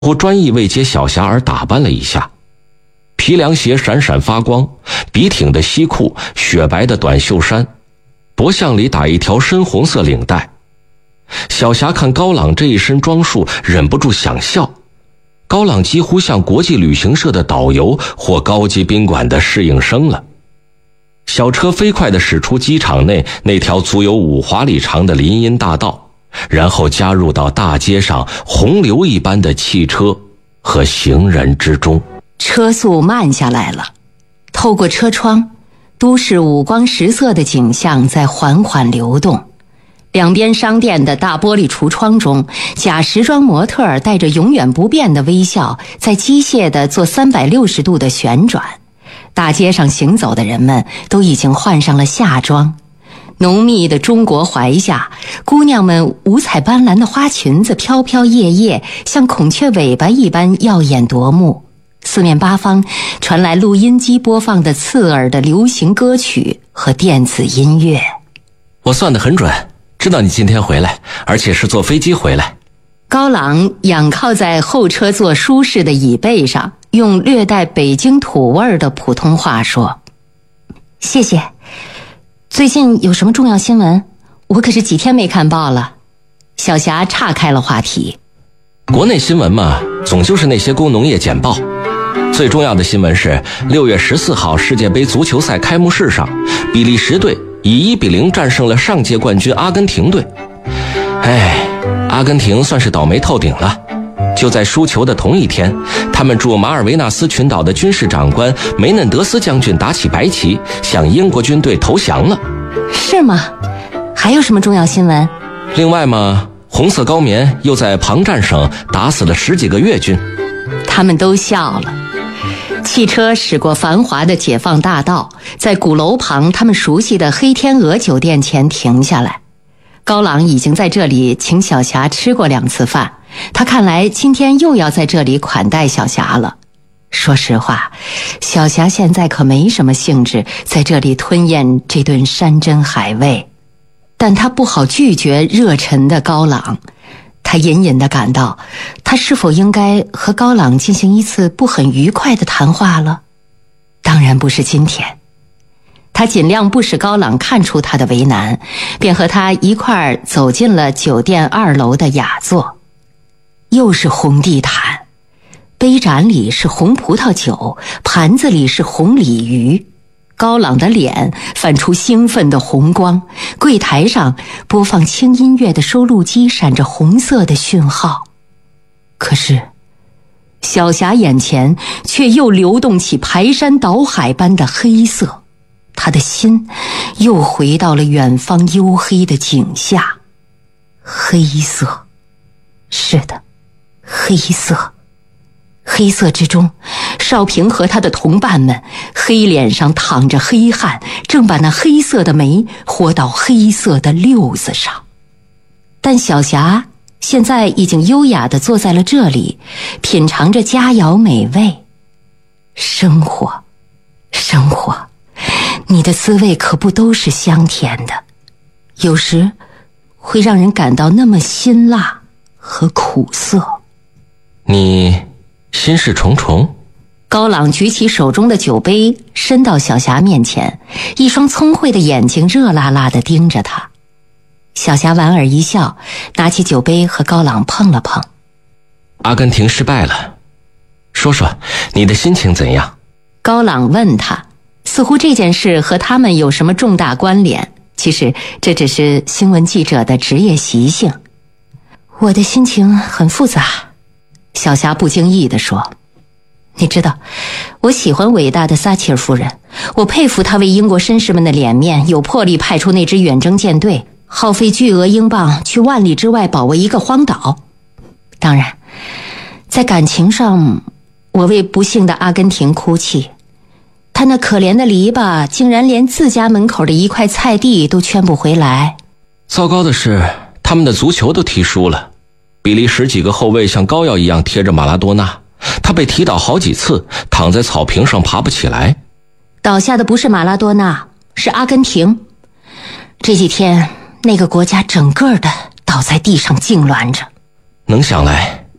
乎专意为接小霞而打扮了一下，皮凉鞋闪闪发光，笔挺的西裤，雪白的短袖衫，脖项里打一条深红色领带。小霞看高朗这一身装束，忍不住想笑。高朗几乎像国际旅行社的导游或高级宾馆的侍应生了。小车飞快地驶出机场内那条足有5华里长的林荫大道，然后加入到大街上洪流一般的汽车和行人之中。 车速慢下来了，透过车窗，都市五光十色的景象在缓缓流动。两边商店的大玻璃橱窗中，假时装模特儿带着永远不变的微笑，在机械地做360度的旋转。大街上行走的人们都已经换上了夏装，浓密的中国槐下，姑娘们五彩斑斓的花裙子飘飘曳曳，像孔雀尾巴一般耀眼夺目。四面八方传来录音机播放的刺耳的流行歌曲和电子音乐。 我算得很准，知道你今天回来，而且是坐飞机回来。 高朗仰靠在后车座舒适的椅背上，用略带北京土味的普通话说：谢谢。最近有什么重要新闻？我可是几天没看报了。小霞岔开了话题。 国内新闻嘛，总就是那些工农业简报。最重要的新闻是6月14号世界杯足球赛开幕式上，比利时队以1-0战胜了上届冠军阿根廷队。阿根廷算是倒霉透顶了。就在输球的同一天，他们驻马尔维纳斯群岛的军事长官梅嫩德斯将军打起白旗，向英国军队投降了。 是吗？还有什么重要新闻？ 另外嘛，红色高棉又在庞占省打死了10几个越军。 他们都笑了。汽车驶过繁华的解放大道，在鼓楼旁他们熟悉的黑天鹅酒店前停下来。高朗已经在这里请小霞吃过2次饭，他看来今天又要在这里款待小霞了。说实话，小霞现在可没什么兴致在这里吞咽这顿山珍海味，但他不好拒绝热忱的高朗。他隐隐地感到，他是否应该和高朗进行一次不很愉快的谈话了？当然不是今天。他尽量不使高朗看出他的为难，便和他一块儿走进了酒店2楼的雅座。又是红地毯，杯盏里是红葡萄酒，盘子里是红鲤鱼。高朗的脸泛出兴奋的红光，柜台上播放轻音乐的收录机闪着红色的讯号。可是小霞眼前却又流动起排山倒海般的黑色，她的心又回到了远方黝黑的景下。黑色，是的，黑色。黑色之中，少平和他的同伴们黑脸上淌着黑汗，正把那黑色的煤和到黑色的溜子上。但小霞现在已经优雅地坐在了这里，品尝着佳肴美味。生活，生活，你的滋味可不都是香甜的，有时会让人感到那么辛辣和苦涩。 你心事重重。 高朗举起手中的酒杯，伸到小霞面前，一双聪慧的眼睛热辣辣地盯着他。小霞莞尔一笑，拿起酒杯和高朗碰了碰。 阿根廷失败了，说说你的心情怎样？ 高朗问他，似乎这件事和他们有什么重大关联，其实这只是新闻记者的职业习性。我的心情很复杂，小霞不经意地说。你知道，我喜欢伟大的撒切尔夫人，我佩服她为英国绅士们的脸面，有魄力派出那支远征舰队，耗费巨额英镑去万里之外保卫一个荒岛。当然，在感情上，我为不幸的阿根廷哭泣，他那可怜的篱笆竟然连自家门口的一块菜地都圈不回来。 糟糕的是，他们的足球都踢输了，比利时几个后卫像膏药一样贴着马拉多纳，他被踢倒好几次，躺在草坪上爬不起来。 倒下的不是马拉多纳，是阿根廷。这几天那个国家整个的倒在地上痉挛着。 能想来，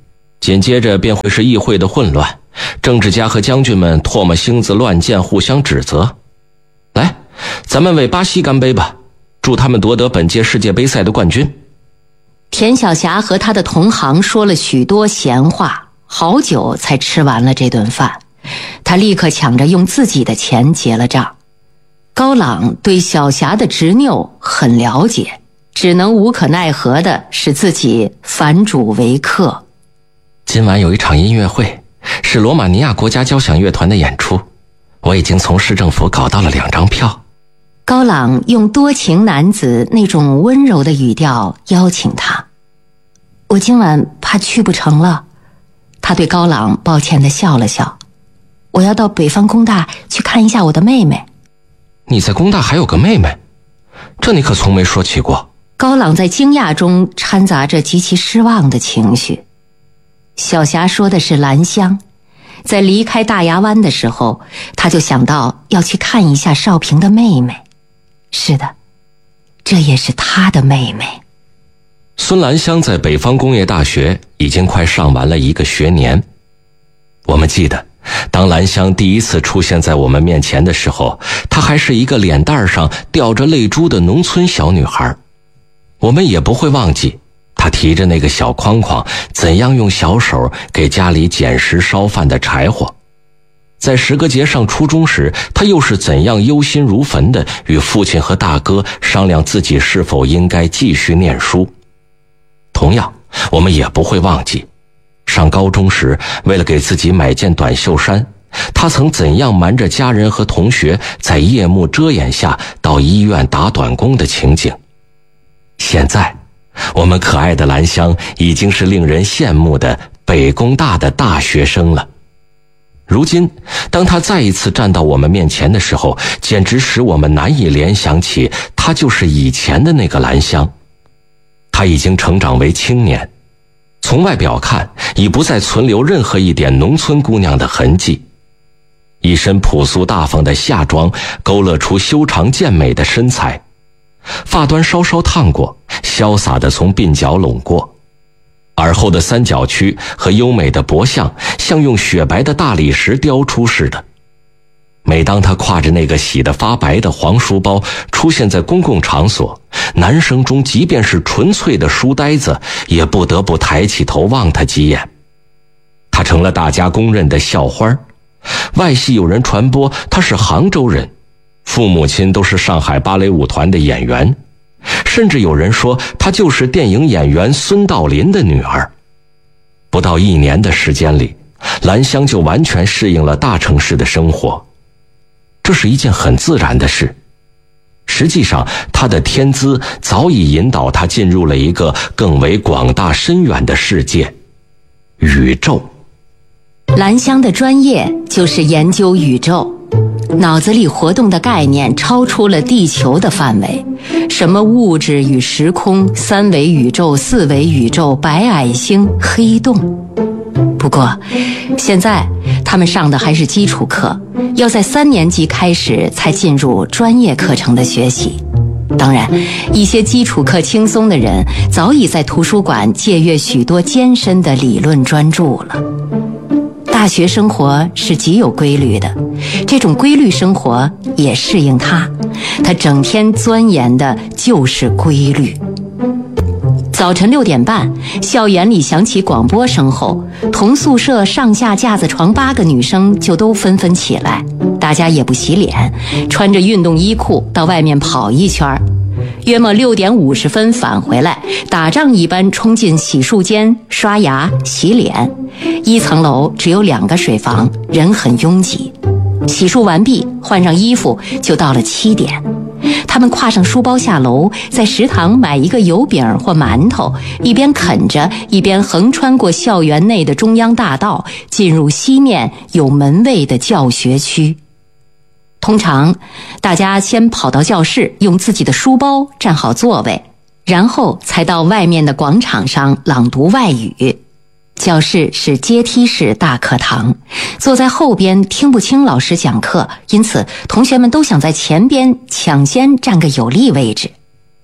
紧接着便会是议会的混乱，政治家和将军们唾沫星子乱溅，互相指责。来，咱们为巴西干杯吧，祝他们夺得本届世界杯赛的冠军。 田晓霞和他的同行说了许多闲话，好久才吃完了这顿饭。他立刻抢着用自己的钱结了账。高朗对晓霞的执拗很了解，只能无可奈何地使自己反主为客。 今晚有一场音乐会，是罗马尼亚国家交响乐团的演出，我已经从市政府搞到了2张票。 高朗用多情男子那种温柔的语调邀请他。我今晚怕去不成了。他对高朗抱歉地笑了笑。我要到北方工大去看一下我的妹妹。 你在工大还有个妹妹？这你可从没说起过。 高朗在惊讶中掺杂着极其失望的情绪。小霞说的是兰香，在离开大牙湾的时候，他就想到要去看一下少平的妹妹。是的，这也是他的妹妹。 孙兰香在北方工业大学已经快上完了1个学年。我们记得，当兰香第一次出现在我们面前的时候，她还是一个脸蛋上吊着泪珠的农村小女孩。我们也不会忘记她提着那个小筐筐，怎样用小手给家里捡拾烧饭的柴火。在石歌节上初中时，她又是怎样忧心如焚地与父亲和大哥商量自己是否应该继续念书。同样，我们也不会忘记上高中时，为了给自己买件短袖衫，他曾怎样瞒着家人和同学，在夜幕遮掩下到医院打短工的情景。现在，我们可爱的兰香已经是令人羡慕的北工大的大学生了。如今，当他再一次站到我们面前的时候，简直使我们难以联想起他就是以前的那个兰香。他已经成长为青年，从外表看已不再存留任何一点农村姑娘的痕迹。一身朴素大方的夏装勾勒出修长健美的身材，发端稍稍烫过，潇洒地从鬓角拢过，耳后的三角区和优美的脖项像用雪白的大理石雕出似的。每当他挎着那个洗得发白的黄书包出现在公共场所，男生中即便是纯粹的书呆子也不得不抬起头望他几眼。他成了大家公认的校花，外系有人传播他是杭州人，父母亲都是上海芭蕾舞团的演员，甚至有人说他就是电影演员孙道临的女儿。不到1年的时间里，兰香就完全适应了大城市的生活，这是一件很自然的事。实际上，他的天资早已引导他进入了一个更为广大深远的世界——宇宙。 兰香的专业就是研究宇宙，脑子里活动的概念超出了地球的范围，什么物质与时空、3维宇宙、4维宇宙、白矮星、黑洞。不过，现在他们上的还是基础课，要在3年级开始才进入专业课程的学习。当然，一些基础课轻松的人早已在图书馆借阅许多艰深的理论专著了。大学生活是极有规律的，这种规律生活也适应他，他整天钻研的就是规律。早晨6点半，校园里响起广播声后，同宿舍上下架子床8个女生就都纷纷起来，大家也不洗脸，穿着运动衣裤到外面跑一圈。约莫6点50分返回来，打仗一般冲进洗漱间刷牙洗脸。1层楼只有2个水房，人很拥挤。洗漱完毕，换上衣服就到了7点。他们挎上书包下楼，在食堂买一个油饼或馒头，一边啃着，一边横穿过校园内的中央大道，进入西面有门卫的教学区。通常，大家先跑到教室，用自己的书包占好座位，然后才到外面的广场上朗读外语。教室是阶梯式大课堂，坐在后边听不清老师讲课，因此同学们都想在前边抢先占个有利位置。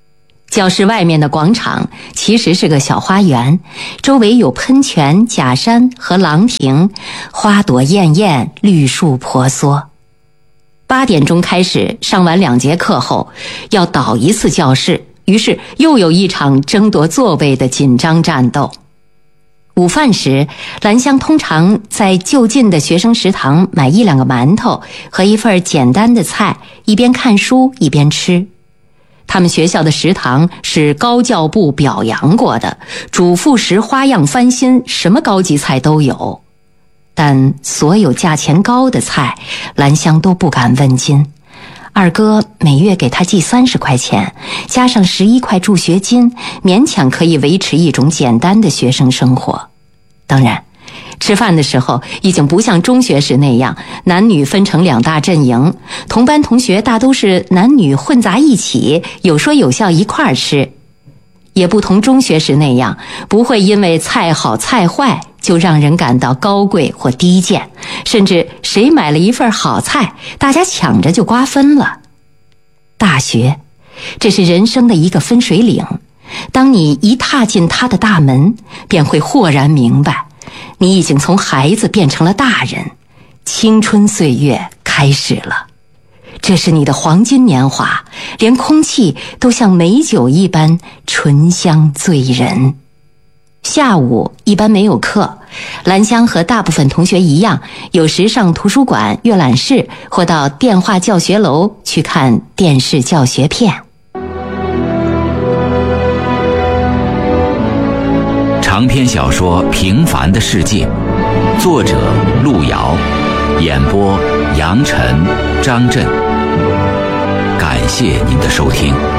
教室外面的广场其实是个小花园，周围有喷泉、假山和廊亭，花朵艳艳，绿树婆娑。8点钟开始，上完2节课后，要倒一次教室，于是又有一场争夺座位的紧张战斗。午饭时，兰香通常在就近的学生食堂买1-2个馒头和一份简单的菜，一边看书一边吃。他们学校的食堂是高教部表扬过的，主副食花样翻新，什么高级菜都有。但所有价钱高的菜，兰香都不敢问津。二哥每月给她寄30块钱，加上11块助学金，勉强可以维持一种简单的学生生活。当然，吃饭的时候已经不像中学时那样男女分成2大阵营，同班同学大都是男女混杂一起，有说有笑一块儿吃。也不同中学时那样，不会因为菜好菜坏就让人感到高贵或低贱，甚至谁买了一份好菜，大家抢着就瓜分了。大学，这是人生的一个分水岭，当你一踏进它的大门，便会豁然明白，你已经从孩子变成了大人，青春岁月开始了。这是你的黄金年华，连空气都像美酒一般醇香醉人。下午一般没有课，兰香和大部分同学一样，有时上图书馆、阅览室，或到电话教学楼去看电视教学片。 长篇小说《平凡的世界》，作者路遥，演播杨晨、张震。感谢您的收听。